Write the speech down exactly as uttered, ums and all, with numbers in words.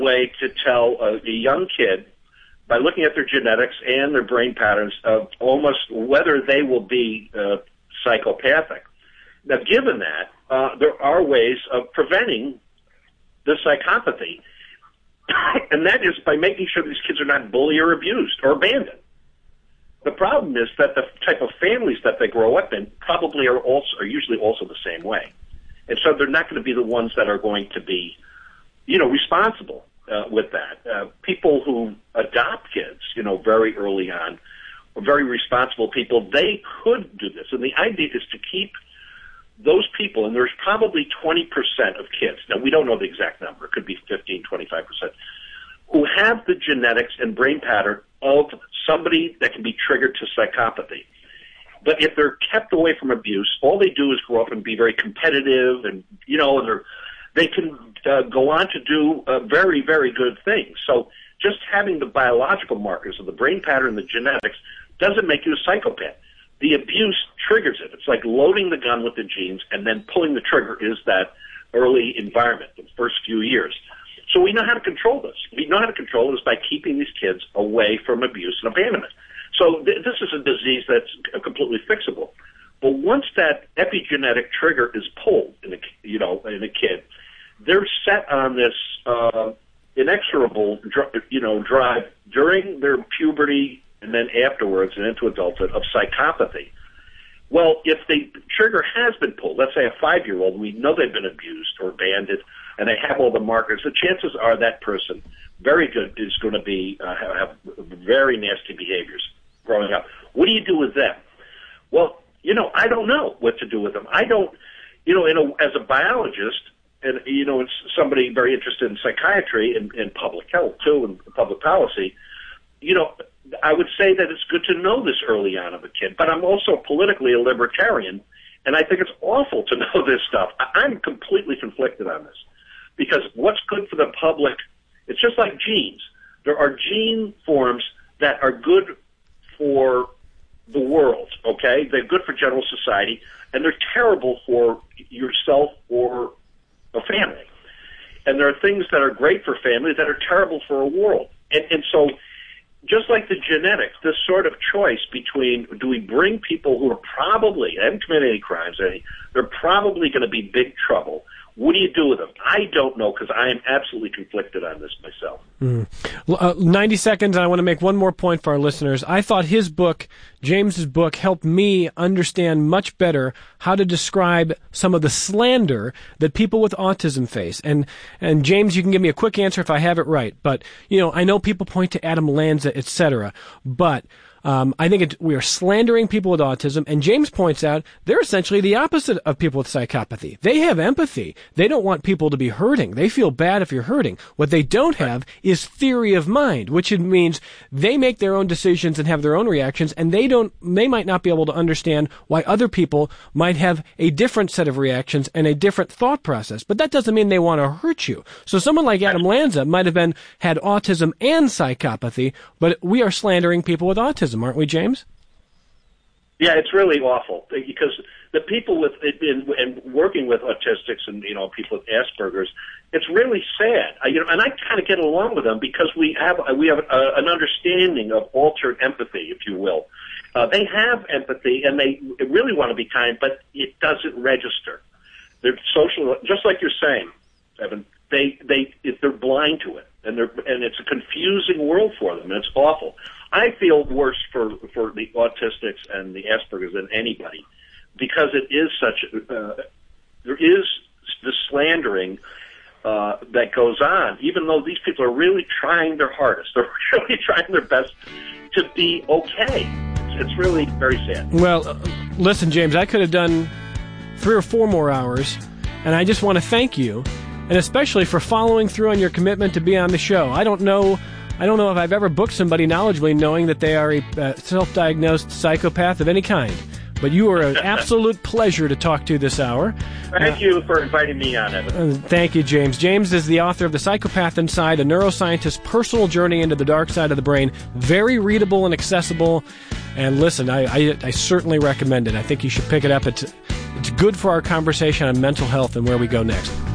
way to tell a, a young kid, by looking at their genetics and their brain patterns, of almost whether they will be uh, psychopathic. Now, given that, uh, there are ways of preventing the psychopathy, and that is by making sure these kids are not bullied or abused or abandoned. The problem is that the type of families that they grow up in probably are also are usually also the same way, and so they're not going to be the ones that are going to be, you know, responsible uh, with that. Uh, people who adopt kids, you know, very early on, are very responsible people. They could do this, and the idea is to keep those people, and there's probably twenty percent of kids, now we don't know the exact number, it could be fifteen, twenty-five percent, who have the genetics and brain pattern of somebody that can be triggered to psychopathy. But if they're kept away from abuse, all they do is grow up and be very competitive, and, you know, and they're, they can uh, go on to do uh, very, very good things. So just having the biological markers of the brain pattern and the genetics doesn't make you a psychopath. The abuse triggers it. It's like loading the gun with the genes, and then pulling the trigger is that early environment, the first few years. So we know how to control this. We know how to control this by keeping these kids away from abuse and abandonment. So th- this is a disease that's completely fixable. But once that epigenetic trigger is pulled in a, you know, in a kid, they're set on this uh, inexorable, you know, drive during their puberty and then afterwards and into adulthood of psychopathy. Well, if the trigger has been pulled, let's say a five-year-old, we know they've been abused or abandoned, and they have all the markers, the chances are that person, very good, is going to be uh, have very nasty behaviors growing up. What do you do with them? Well, you know, I don't know what to do with them. I don't, you know, in a, as a biologist, and, you know, it's somebody very interested in psychiatry and, and public health, too, and public policy, you know, I would say that it's good to know this early on of a kid, but I'm also politically a libertarian, and I think it's awful to know this stuff. I'm completely conflicted on this, because what's good for the public, it's just like genes. There are gene forms that are good for the world, okay? They're good for general society, and they're terrible for yourself or a family. And there are things that are great for families that are terrible for a world. And, and so just like the genetics, this sort of choice between, do we bring people who are probably, haven't committed any crimes, any, they're probably going to be big trouble. What do you do with them? I don't know, because I am absolutely conflicted on this myself. Mm. Uh, ninety seconds, and I want to make one more point for our listeners. I thought his book, James's book, helped me understand much better how to describe some of the slander that people with autism face. And and James, you can give me a quick answer if I have it right. But, you know, I know people point to Adam Lanza, et cetera, but Um, I think it, we are slandering people with autism, and James points out they're essentially the opposite of people with psychopathy. They have empathy. They don't want people to be hurting. They feel bad if you're hurting. What they don't have is theory of mind, which means they make their own decisions and have their own reactions, and they don't. They might not be able to understand why other people might have a different set of reactions and a different thought process. But that doesn't mean they want to hurt you. So someone like Adam Lanza might have been had autism and psychopathy, but we are slandering people with autism. Aren't we, James? Yeah, it's really awful, because the people with in, in working with autistics and, you know, people with Asperger's, it's really sad. I, you know, and I kind of get along with them because we have we have a, an understanding of altered empathy, if you will. Uh, they have empathy and they really want to be kind, but it doesn't register. They're social, just like you're saying, Evan. They they if they're blind to it, and they're and it's a confusing world for them, and it's awful. I feel worse for for the autistics and the Asperger's than anybody, because it is such uh, there is the slandering uh, that goes on, even though these people are really trying their hardest. They're really trying their best to be okay. It's, it's really very sad. Well, uh, listen, James, I could have done three or four more hours, and I just want to thank you, and especially for following through on your commitment to be on the show. I don't know I don't know if I've ever booked somebody knowledgeably knowing that they are a uh, self-diagnosed psychopath of any kind. But you are an absolute pleasure to talk to this hour. Thank uh, you for inviting me on, Evan. Uh, thank you, James. James is the author of The Psychopath Inside, a neuroscientist's personal journey into the dark side of the brain. Very readable and accessible. And listen, I, I, I certainly recommend it. I think you should pick it up. It's, it's good for our conversation on mental health and where we go next.